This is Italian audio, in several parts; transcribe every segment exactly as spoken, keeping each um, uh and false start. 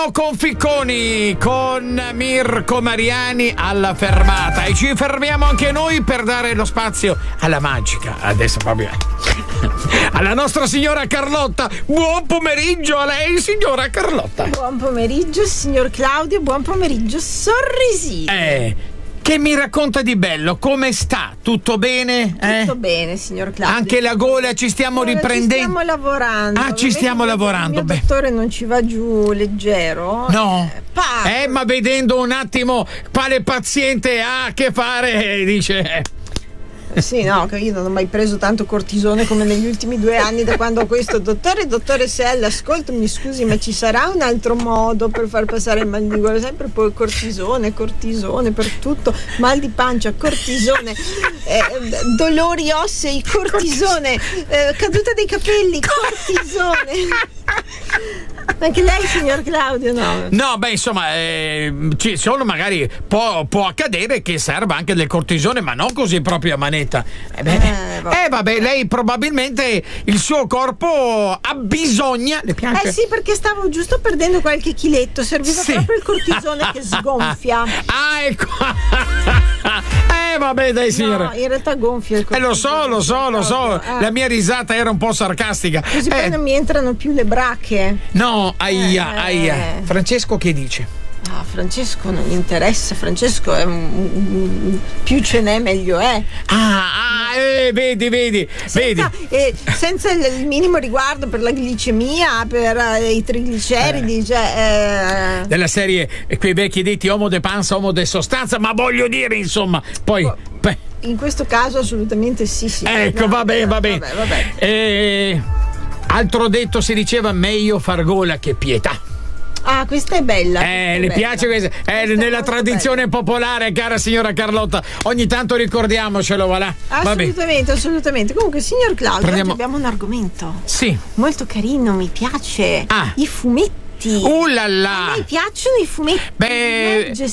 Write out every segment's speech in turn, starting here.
Torniamo con Ficconi, con Mirko Mariani alla fermata e ci fermiamo anche noi per dare lo spazio alla magica, adesso proprio alla nostra signora Carlotta. Buon pomeriggio a lei, signora Carlotta. Buon pomeriggio, signor Claudio. Buon pomeriggio, Sorrisino. Eh, che mi racconta di bello? Come sta? Tutto bene? Eh? Tutto bene, signor Claudio. Anche la gola ci stiamo Allora, riprendendo. Ci stiamo lavorando. Ah, ci stiamo lavorando. Il mio dottore non ci va giù leggero. No. Eh, pa- eh, ma vedendo un attimo quale paziente ha a che fare, eh, dice... Eh. Sì, no, che io non ho mai preso tanto cortisone come negli ultimi due anni da quando ho questo dottore. Dottore, se è all'ascolto, mi scusi, ma ci sarà un altro modo per far passare il mal di gola? Sempre poi cortisone, cortisone per tutto, mal di pancia, cortisone, eh, dolori ossei, cortisone, eh, caduta dei capelli, cortisone. Anche lei, signor Claudio, no? No, beh, insomma, eh, ci sono magari può, può accadere che serva anche del cortisone, ma non così proprio a manetta. Eh, beh, eh, vabbè. eh vabbè, lei probabilmente il suo corpo abbisogna. Le piace? Eh sì, perché stavo giusto perdendo qualche chiletto, serviva sì. proprio il cortisone che sgonfia. Ah, ecco. Eh vabbè, dai, signora. No, in realtà gonfia il cortisone. Eh lo so, lo so, lo so. Eh. La mia risata era un po' sarcastica. Così eh. poi non mi entrano più le bracche. No, aia, eh. aia. Francesco che dice? Ah, Francesco non gli interessa, Francesco è un, un, un, più ce n'è meglio è. Ah, ah eh, vedi, vedi, senza, vedi. Eh, senza il, il minimo riguardo per la glicemia, per eh, i trigliceridi, eh. cioè, eh. della serie quei vecchi detti uomo de panza, uomo de sostanza, ma voglio dire, insomma, poi oh. beh. In questo caso assolutamente sì, sì. Ecco, no, va bene, va bene. Vabbè, vabbè. Eh, altro detto si diceva meglio far gola che pietà. Ah, questa è bella. Eh, è le bella. piace questa? Eh, questa nella tradizione bella. popolare, cara signora Carlotta. Ogni tanto ricordiamocelo, va là. Assolutamente, assolutamente. Comunque, signor Claudio, Prendiamo... oggi abbiamo un argomento. Sì. Molto carino, mi piace. Ah. I fumetti. Uh là là. A me piacciono i fumetti. Beh, legge,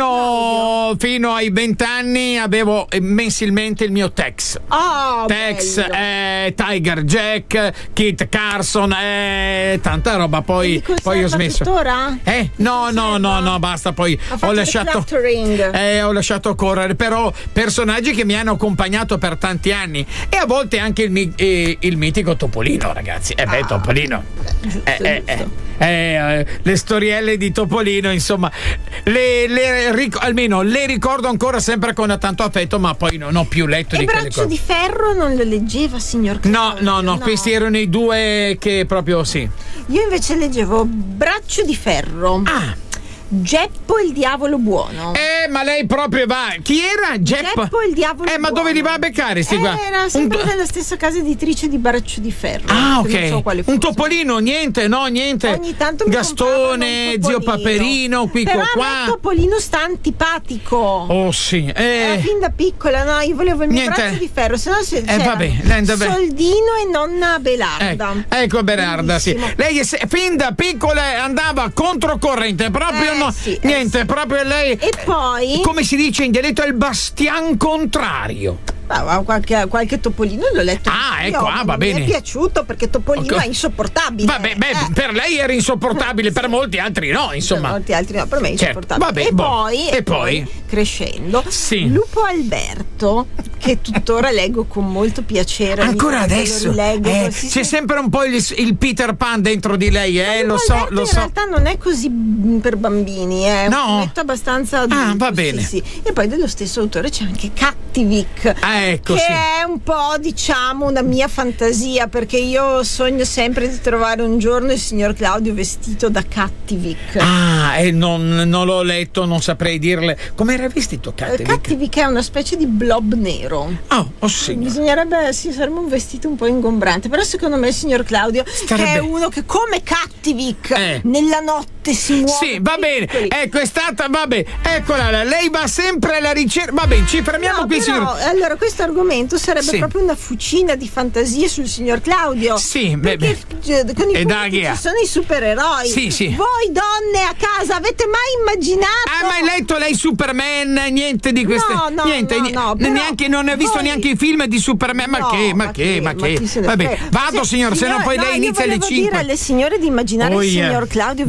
fino, fino ai vent'anni avevo mensilmente il mio Tex. Oh, Tex, eh, Tiger Jack, Kit Carson, eh, tanta roba. Poi, poi ho smesso. Tuttora? Eh, no, no, no, no, basta. Poi ho lasciato, eh, ho lasciato correre. Però personaggi che mi hanno accompagnato per tanti anni. E a volte anche il, eh, il mitico Topolino, ragazzi. Eh, beh, ah, Topolino. Giusto, eh, giusto. Eh, eh, eh, le storielle di Topolino, insomma, le, le ric- almeno le ricordo ancora sempre con tanto affetto, ma poi non ho più letto e di quelle Braccio cose. di Ferro non lo leggeva, signor Claudio? No, no, no, no, questi erano i due che proprio sì. Io invece leggevo Braccio di Ferro. Ah. Geppo il diavolo buono. Eh, ma lei proprio va. Chi era? Geppo, Geppo il diavolo Eh, ma buono. dove li va a beccare sti eh, qua? Era sempre Un... nella stessa casa editrice di Braccio di Ferro. Ah, ok. Non so quale fosse. Un Topolino, niente, no, niente. Ogni tanto mi Gastone, zio Paperino, qui Però qua. a me Topolino sta antipatico. Oh sì. Eh. Era fin da piccola, no, io volevo il mio niente. Braccio di Ferro, se no se eh, vabbè, vabbè. Soldino e nonna Belarda. Eh, ecco Belarda, sì. Lei è, fin da piccola andava controcorrente, proprio eh, no, sì, niente, eh, sì. proprio lei. E poi, come si dice in dialetto, è il bastian contrario. Ah, qualche, qualche Topolino l'ho letto. Ah, io, ecco, ah, va bene. Mi è piaciuto perché Topolino okay. è insopportabile. Vabbè, beh, eh. per lei era insopportabile, per molti altri no, insomma. Per molti altri no, per me è insopportabile. Certo. Vabbè, e, boh. poi, e, e poi, poi, crescendo, sì. Lupo Alberto, che tuttora leggo con molto piacere. Ancora adesso? Rileggo, eh, sì, c'è sì. sempre un po' il, il Peter Pan dentro di lei, eh, lo so, Alberto lo in so. In realtà non è così per bambini, è no. un fumetto abbastanza adulto. Ah, va bene. Sì, sì. E poi dello stesso autore c'è anche Cattivic, ah, ecco, che sì. è un po', diciamo, una mia fantasia, perché io sogno sempre di trovare un giorno il signor Claudio vestito da Cattivic. Ah, e non, non l'ho letto, non saprei dirle. Come era vestito Cattivic? Cattivic è una specie di blob nero. Oh, oh sì. Bisognerebbe, sì, sarebbe un vestito un po' ingombrante, però secondo me il signor Claudio Starebbe... che è uno che come Cattivic eh. nella notte si muove. Sì, va bene. Ecco, è stata, vabbè, eccola, lei va sempre alla ricerca. Va bene, ci fermiamo no, qui, però, signor. Allora, questo argomento sarebbe sì. proprio una fucina di fantasie sul signor Claudio. Sì, perché beh, con i fumetti ci sono i supereroi. Sì, sì. Voi donne a casa avete mai immaginato? Ha mai letto lei Superman? Niente di queste. No, no, niente, no, no, però neanche non ha visto voi... neanche i film di Superman. Ma no, che, ma, ma che, che, ma che. Ma Vabbè, vado, se, signor, se no poi no, lei inizia alle cinque. Io volevo dire alle signore di immaginare oh, il signor Claudio vestito Dei.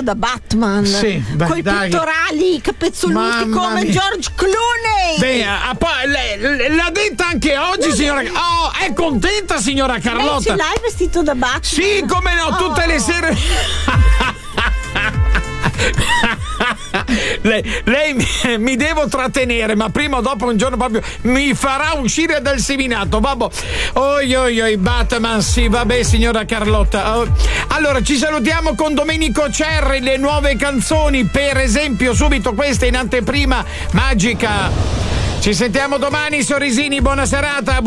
da Batman. Sì, beh, coi dai. pettorali capezzoluti Mamma come mia. George Clooney. Beh, ah, poi lei- l'ha detta anche oggi, signora. Oh, è contenta, signora Lei Carlotta? ce l'hai vestito da Batman? Sì, come no, tutte Oh. le sere. lei lei mi, mi devo trattenere, ma prima o dopo un giorno proprio mi farà uscire dal seminato. Vabbè. Oi oi oi, Batman, sì, vabbè, signora Carlotta. Oh. Allora, ci salutiamo con Domenico Cerri, le nuove canzoni, per esempio, subito questa in anteprima magica. Ci sentiamo domani, sorrisini, buona serata.